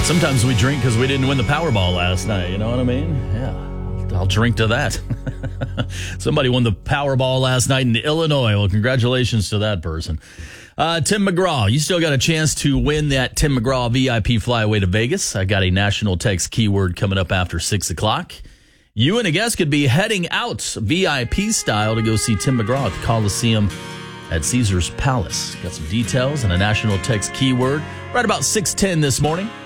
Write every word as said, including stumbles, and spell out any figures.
Sometimes we drink because we didn't win the Powerball last night. You know what I mean? Yeah. I'll drink to that. Somebody won the Powerball last night in Illinois. Well, congratulations to that person. Uh, Tim McGraw, you still got a chance to win that Tim McGraw V I P flyaway to Vegas. I got a national text keyword coming up after six o'clock. You and a guest could be heading out V I P style to go see Tim McGraw at the Coliseum at Caesars Palace. Got some details and a national text keyword right about six ten this morning.